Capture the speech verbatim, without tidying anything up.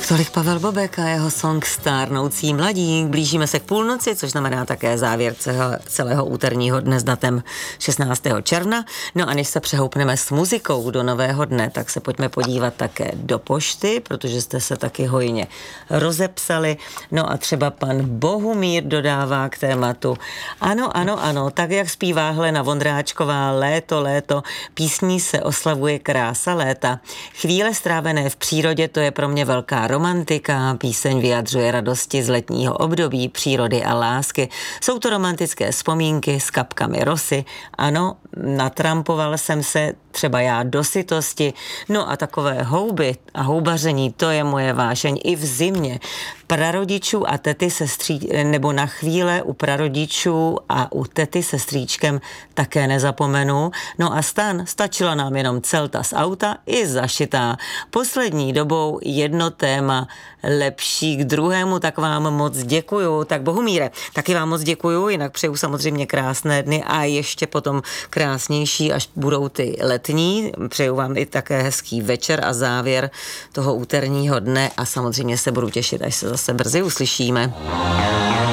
Tak tolik Pavel Bobek a jeho song Stárnoucí mladík. Blížíme se k půlnoci, což znamená také závěr celého úterního dne s datem šestnáctého června. No a než se přehoupneme s muzikou do nového dne, tak se pojďme podívat také do pošty, protože jste se taky hojně rozepsali. No a třeba pan Bohumír dodává k tématu. Ano, ano, ano, tak jak zpívá Helena Vondráčková, léto, léto, písní se oslavuje krása léta. Chvíle strávené v přírodě, to je pro mě velká romantika, píseň vyjadřuje radosti z letního období, přírody a lásky. Jsou to romantické vzpomínky s kapkami rosy. Ano, natrampoval jsem se třeba já do sytosti. No a takové houby a houbaření, to je moje vášeň i v zimě. Prarodičů a tety se stří, nebo na chvíle u prarodičů a u tety se strýčkem také nezapomenu. No a stan, stačila nám jenom celta z auta i zašitá. Poslední dobou jedno téma lepší k druhému, tak vám moc děkuju. Tak Bohumíre, taky vám moc děkuju, jinak přeju samozřejmě krásné dny a ještě potom krásnější, až budou ty letní. Přeju vám i také hezký večer a závěr toho úterního dne a samozřejmě se budu těšit, až se zase brzy uslyšíme.